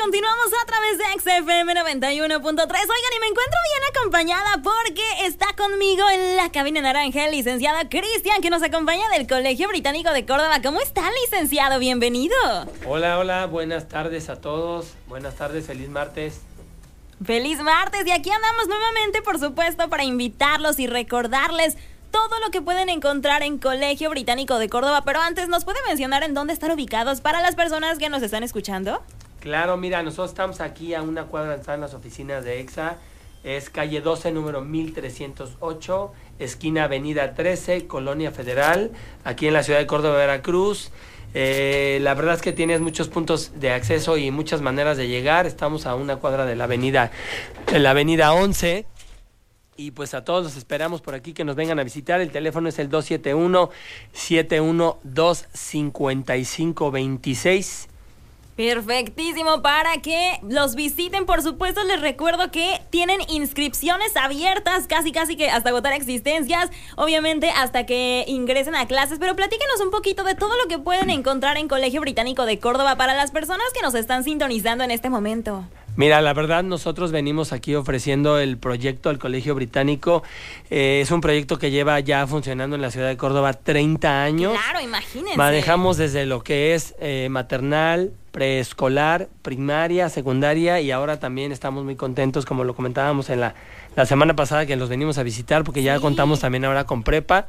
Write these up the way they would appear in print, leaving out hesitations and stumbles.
continuamos a través de XFM 91.3. Oigan, y me encuentro bien acompañada porque está conmigo en la cabina naranja el licenciado Cristian, que nos acompaña del Colegio Británico de Córdoba. ¿Cómo está, licenciado? Bienvenido. Hola, buenas tardes a todos. Buenas tardes, feliz martes. Feliz martes, y aquí andamos nuevamente, por supuesto, para invitarlos y recordarles todo lo que pueden encontrar en Colegio Británico de Córdoba. Pero antes, ¿nos puede mencionar en dónde están ubicados para las personas que nos están escuchando? Claro, mira, nosotros estamos aquí a una cuadra, están las oficinas de EXA. Es calle 12, número 1308, esquina avenida 13, Colonia Federal, aquí en la ciudad de Córdoba, Veracruz. La verdad es que tienes muchos puntos de acceso y muchas maneras de llegar. Estamos a una cuadra de la avenida 11. Y pues a todos los esperamos por aquí que nos vengan a visitar. El teléfono es el 271-712-5526. Perfectísimo, para que los visiten. Por supuesto, les recuerdo que tienen inscripciones abiertas, casi que hasta agotar existencias, obviamente hasta que ingresen a clases. Pero platíquenos un poquito de todo lo que pueden encontrar en Colegio Británico de Córdoba para las personas que nos están sintonizando en este momento. Mira, la verdad, nosotros venimos aquí ofreciendo el proyecto al Colegio Británico. Es un proyecto que lleva ya funcionando en la ciudad de Córdoba 30 años. Claro, imagínense. Manejamos desde lo que es maternal, preescolar, primaria, secundaria, y ahora también estamos muy contentos, como lo comentábamos en la semana pasada, que los venimos a visitar, porque ya contamos también ahora con prepa.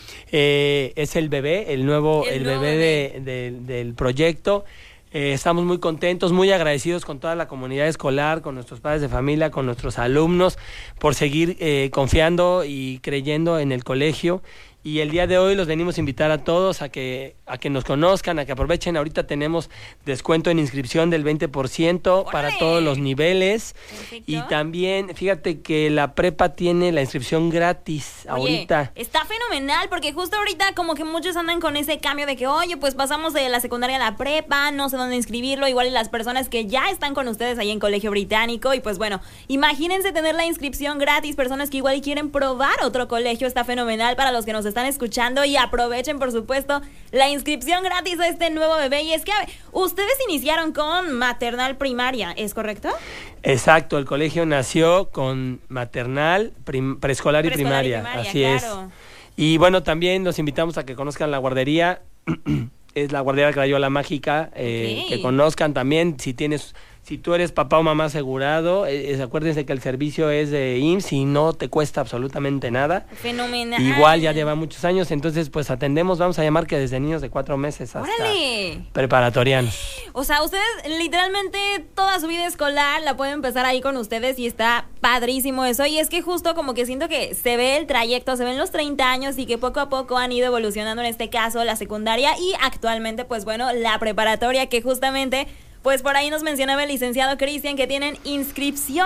Es el bebé, el nuevo bebé del proyecto. Estamos muy contentos, muy agradecidos con toda la comunidad escolar, con nuestros padres de familia, con nuestros alumnos, por seguir confiando y creyendo en el colegio. Y el día de hoy los venimos a invitar a todos a que nos conozcan, a que aprovechen. Ahorita tenemos descuento en inscripción del 20% para todos los niveles. Perfecto. Y también, fíjate que la prepa tiene la inscripción gratis. Oye, ahorita. Está fenomenal, porque justo ahorita como que muchos andan con ese cambio de que, oye, pues pasamos de la secundaria a la prepa, no sé dónde inscribirlo. Igual y las personas que ya están con ustedes ahí en Colegio Británico. Y pues bueno, imagínense tener la inscripción gratis. Personas que igual quieren probar otro colegio, está fenomenal para los que nos están escuchando, y aprovechen, por supuesto, la inscripción gratis a este nuevo bebé. Y es que ustedes iniciaron con maternal primaria, ¿es correcto? Exacto, el colegio nació con maternal, preescolar y primaria, así claro. Es. Y bueno, también los invitamos a que conozcan la guardería. Es la guardería Crayola Mágica, que conozcan también. Si tú eres papá o mamá asegurado, acuérdense que el servicio es de IMSS y no te cuesta absolutamente nada. Fenomenal. Igual ya lleva muchos años, entonces pues atendemos, vamos a llamar que desde niños de 4 meses hasta preparatorianos. O sea, ustedes literalmente toda su vida escolar la pueden empezar ahí con ustedes, y está padrísimo eso. Y es que justo como que siento que se ve el trayecto, se ven los 30 años y que poco a poco han ido evolucionando, en este caso la secundaria y actualmente pues bueno, la preparatoria, que justamente pues por ahí nos mencionaba el licenciado Cristian que tienen inscripción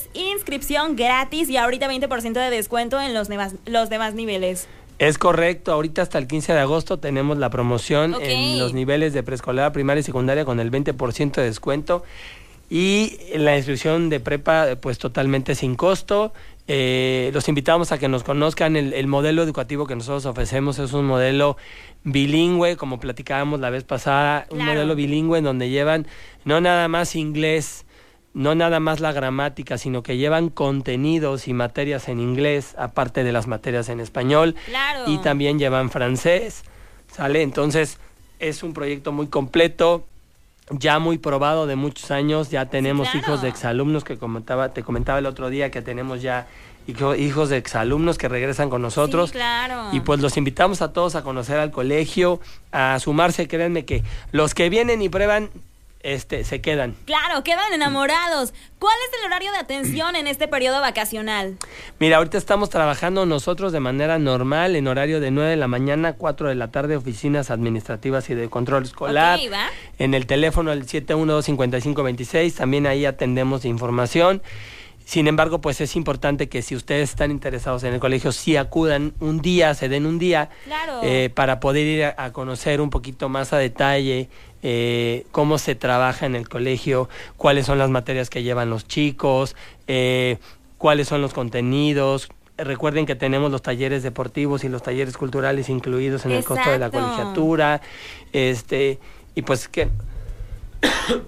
gratis y ahorita 20% de descuento en los demás niveles. Es correcto, ahorita hasta el 15 de agosto tenemos la promoción en los niveles de preescolar, primaria y secundaria con el 20% de descuento, y la inscripción de prepa pues totalmente sin costo. Los invitamos a que nos conozcan. El modelo educativo que nosotros ofrecemos es un modelo bilingüe, como platicábamos la vez pasada, un modelo bilingüe en donde llevan no nada más inglés, no nada más la gramática, sino que llevan contenidos y materias en inglés, aparte de las materias en español, y también llevan francés, ¿sale? Entonces es un proyecto muy completo, ya muy probado, de muchos años. Ya tenemos hijos de exalumnos, que te comentaba el otro día que tenemos ya hijos de exalumnos que regresan con nosotros. Sí, claro. Y pues los invitamos a todos a conocer al colegio, a sumarse. Créanme que los que vienen y prueban se quedan. Claro, quedan enamorados. ¿Cuál es el horario de atención en este periodo vacacional? Mira, ahorita estamos trabajando nosotros de manera normal, en horario de 9 de la mañana a 4 de la tarde, oficinas administrativas y de control escolar. ¿Va? En el teléfono el 712-5526, también ahí atendemos información. Sin embargo, pues es importante que si ustedes están interesados en el colegio, sí acudan un día, se den un día, para poder ir a conocer un poquito más a detalle cómo se trabaja en el colegio, cuáles son las materias que llevan los chicos, cuáles son los contenidos. Recuerden que tenemos los talleres deportivos y los talleres culturales incluidos en el costo de la colegiatura. Y pues que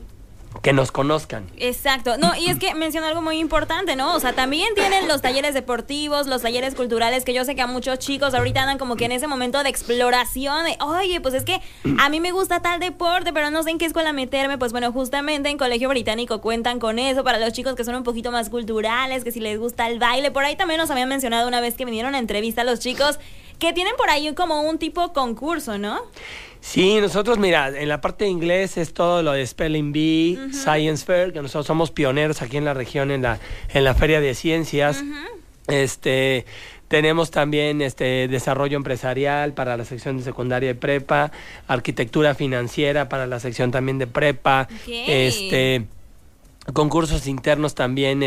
que nos conozcan. Exacto. No, y es que mencionó algo muy importante, ¿no? O sea, también tienen los talleres deportivos, los talleres culturales, que yo sé que a muchos chicos ahorita andan como que en ese momento de exploración, de, oye, pues es que a mí me gusta tal deporte, pero no sé en qué escuela meterme. Pues bueno, justamente en Colegio Británico cuentan con eso para los chicos que son un poquito más culturales, que si les gusta el baile. Por ahí también nos habían mencionado una vez que vinieron a entrevista a los chicos que tienen por ahí como un tipo concurso, ¿no? Sí, nosotros, mira, en la parte de inglés es todo lo de Spelling Bee, Science Fair, que nosotros somos pioneros aquí en la región en la Feria de Ciencias. Tenemos también desarrollo empresarial para la sección de secundaria y prepa, arquitectura financiera para la sección también de prepa, concursos internos también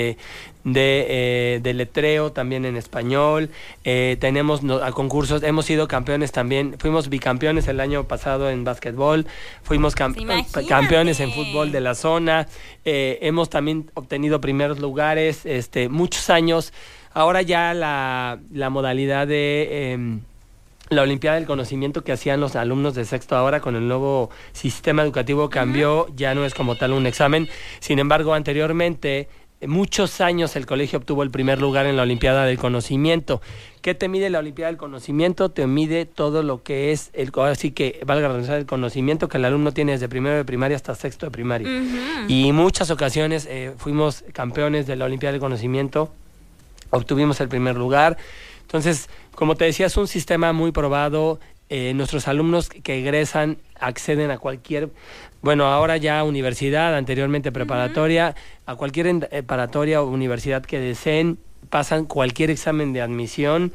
de letreo también en español. Tenemos concursos, hemos sido campeones también, fuimos bicampeones el año pasado en básquetbol, fuimos campeones en fútbol de la zona, hemos también obtenido primeros lugares muchos años. Ahora ya la modalidad de la Olimpiada del Conocimiento que hacían los alumnos de sexto ahora con el nuevo sistema educativo cambió, ya no es como tal un examen. Sin embargo, anteriormente, muchos años el colegio obtuvo el primer lugar en la Olimpiada del Conocimiento. ¿Qué te mide la Olimpiada del Conocimiento? Te mide todo lo que es, así que valga la redundancia, el conocimiento que el alumno tiene desde primero de primaria hasta sexto de primaria. Y muchas ocasiones fuimos campeones de la Olimpiada del Conocimiento, obtuvimos el primer lugar. Entonces, como te decía, es un sistema muy probado. Nuestros alumnos que egresan acceden a cualquier, bueno, ahora ya universidad, anteriormente preparatoria, a cualquier preparatoria o universidad que deseen, pasan cualquier examen de admisión,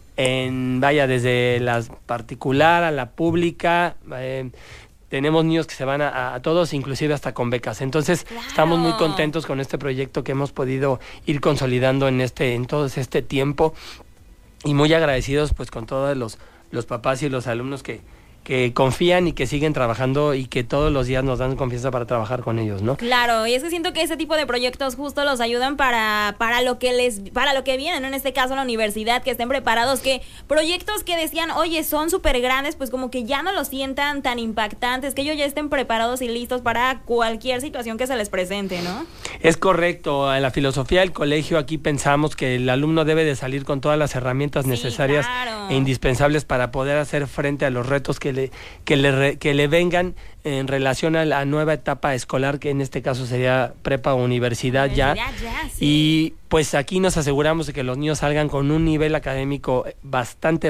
desde la particular a la pública. Tenemos niños que se van a todos, inclusive hasta con becas. Entonces, estamos muy contentos con este proyecto que hemos podido ir consolidando en todo este tiempo. Y muy agradecidos pues con todos los papás y los alumnos que confían y que siguen trabajando y que todos los días nos dan confianza para trabajar con ellos, ¿no? Claro, y es que siento que ese tipo de proyectos justo los ayudan para lo que vienen, ¿no? En este caso la universidad, que estén preparados, que proyectos que decían, oye, son súper grandes, pues como que ya no los sientan tan impactantes, que ellos ya estén preparados y listos para cualquier situación que se les presente, ¿no? Es correcto, en la filosofía del colegio aquí pensamos que el alumno debe de salir con todas las herramientas necesarias e indispensables para poder hacer frente a los retos que le vengan en relación a la nueva etapa escolar, que en este caso sería prepa o universidad ya. Sí. Y pues aquí nos aseguramos de que los niños salgan con un nivel académico bastante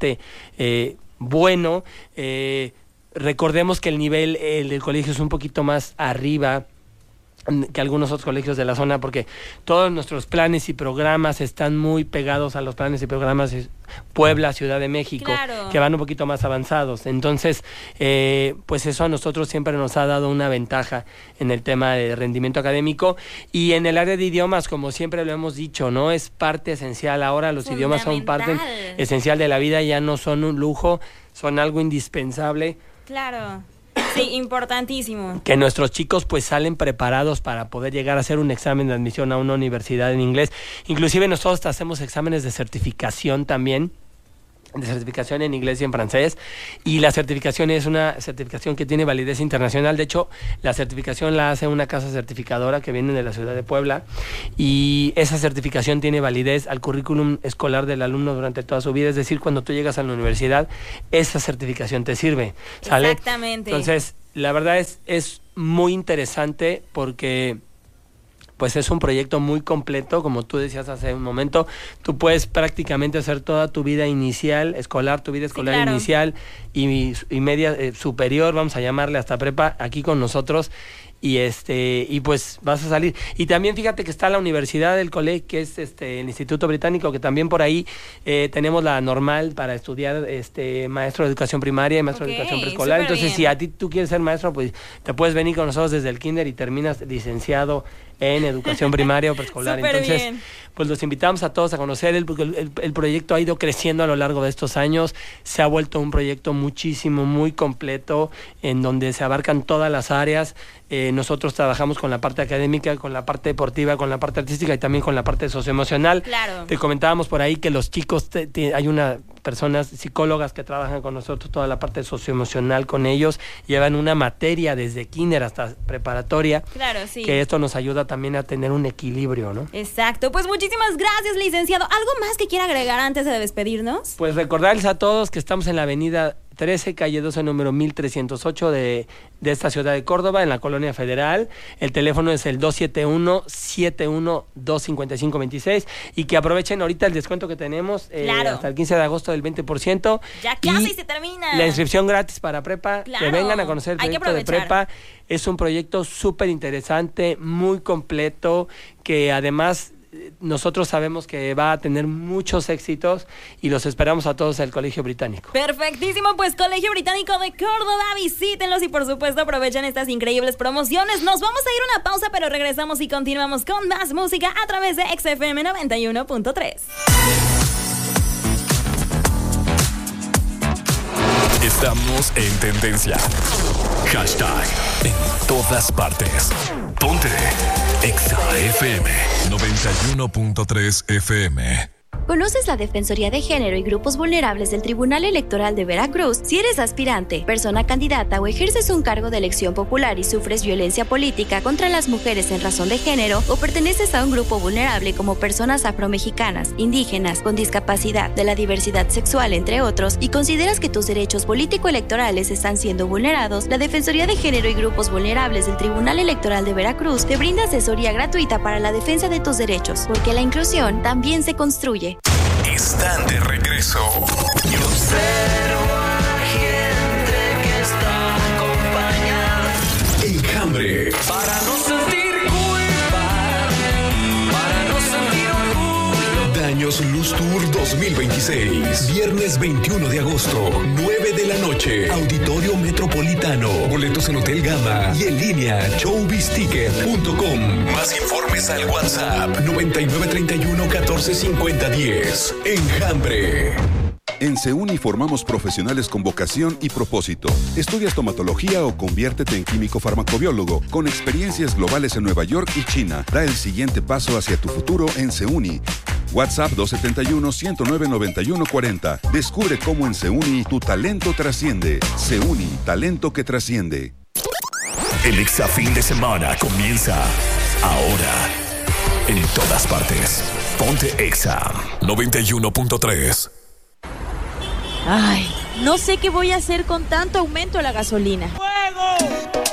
bueno. Recordemos que el nivel del colegio es un poquito más arriba que algunos otros colegios de la zona, porque todos nuestros planes y programas están muy pegados a los planes y programas de Puebla, Ciudad de México, que van un poquito más avanzados. Entonces, pues eso a nosotros siempre nos ha dado una ventaja en el tema de rendimiento académico. Y en el área de idiomas, como siempre lo hemos dicho, ¿no? Es parte esencial. Ahora los idiomas son parte esencial de la vida, ya no son un lujo, son algo indispensable. Claro. Sí, importantísimo. Que nuestros chicos pues salen preparados para poder llegar a hacer un examen de admisión a una universidad en inglés. Inclusive nosotros hacemos exámenes de certificación también, de certificación en inglés y en francés, y la certificación es una certificación que tiene validez internacional. De hecho, la certificación la hace una casa certificadora que viene de la ciudad de Puebla, y esa certificación tiene validez al currículum escolar del alumno durante toda su vida. Es decir, cuando tú llegas a la universidad, esa certificación te sirve, ¿sale? Exactamente. Entonces, la verdad es muy interesante porque pues es un proyecto muy completo, como tú decías hace un momento. Tú puedes prácticamente hacer toda tu vida inicial, tu vida escolar inicial y media superior, vamos a llamarle hasta prepa, aquí con nosotros. Y pues vas a salir. Y también fíjate que está la Universidad del Colegio, que es el Instituto Británico, que también por ahí tenemos la normal para estudiar maestro de educación primaria y maestro de educación preescolar. Entonces, si a ti tú quieres ser maestro, pues te puedes venir con nosotros desde el kinder y terminas licenciado en educación primaria o preescolar. Entonces, pues los invitamos a todos a conocer el proyecto. Ha ido creciendo a lo largo de estos años, se ha vuelto un proyecto muy completo, en donde se abarcan todas las áreas. Nosotros trabajamos con la parte académica, con la parte deportiva, con la parte artística y también con la parte socioemocional. Claro. Te comentábamos por ahí que los chicos hay una personas psicólogas que trabajan con nosotros, toda la parte socioemocional con ellos, llevan una materia desde kinder hasta preparatoria. Claro, sí. Que esto nos ayuda también a tener un equilibrio, ¿no? Exacto. Pues muchísimas gracias, licenciado. ¿Algo más que quiera agregar antes de despedirnos? Pues recordarles a todos que estamos en la avenida 13, calle 12, número 1308 de esta ciudad de Córdoba, en la Colonia Federal. El teléfono es el 271-712-5526 y que aprovechen ahorita el descuento que tenemos hasta el 15 de agosto del 20%. Ya casi se termina. La inscripción gratis para prepa. Claro. Que vengan a conocer el proyecto de prepa. Es un proyecto súper interesante, muy completo, que además nosotros sabemos que va a tener muchos éxitos y los esperamos a todos al Colegio Británico. Perfectísimo, pues Colegio Británico de Córdoba, visítenlos y por supuesto aprovechen estas increíbles promociones. Nos vamos a ir a una pausa, pero regresamos y continuamos con más música a través de XFM 91.3. Estamos en tendencia. Hashtag en todas partes. Ponte Exa FM 91.3 FM. ¿Conoces la Defensoría de Género y Grupos Vulnerables del Tribunal Electoral de Veracruz? Si eres aspirante, persona candidata o ejerces un cargo de elección popular y sufres violencia política contra las mujeres en razón de género o perteneces a un grupo vulnerable como personas afromexicanas, indígenas, con discapacidad, de la diversidad sexual, entre otros, y consideras que tus derechos político-electorales están siendo vulnerados, la Defensoría de Género y Grupos Vulnerables del Tribunal Electoral de Veracruz te brinda asesoría gratuita para la defensa de tus derechos, porque la inclusión también se construye. Están de regreso. Yo observo a gente que está acompañada. Enjambre. Para no sentir culpa, para no sentir orgullo. Daños Luz Tour 2026. Viernes 21 de agosto, 9 de la noche. Auditorio Metropolitano. Boletos en Hotel Gama y en línea showbizticket.com. Más informes al WhatsApp 9931 1450 10. Enjambre. En Seuni formamos profesionales con vocación y propósito. Estudia estomatología o conviértete en químico farmacobiólogo con experiencias globales en Nueva York y China. Da el siguiente paso hacia tu futuro en Seuni. WhatsApp 271-109-9140. Descubre cómo en Seuni tu talento trasciende. Seuni, talento que trasciende. El Exa fin de semana comienza ahora. En todas partes. Ponte Exa 91.3. Ay, no sé qué voy a hacer con tanto aumento a la gasolina. ¡Fuego!